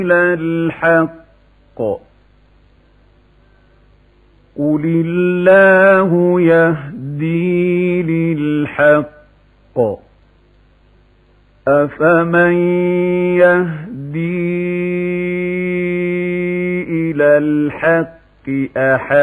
إلى الحق قل الله يهدي للحق أفمن يهدي إلى الحق أحق